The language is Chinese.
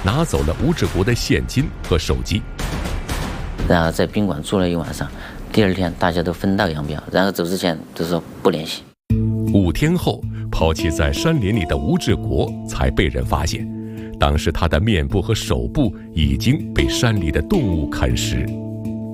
拿走了吴志国的现金和手机。 然后在宾馆住了一晚上，第二天大家都分道扬镳，然后走之前都说不联系。 5天后，抛弃在山林里的吴志国才被人发现，当时他的面部和手部已经被山里的动物啃食。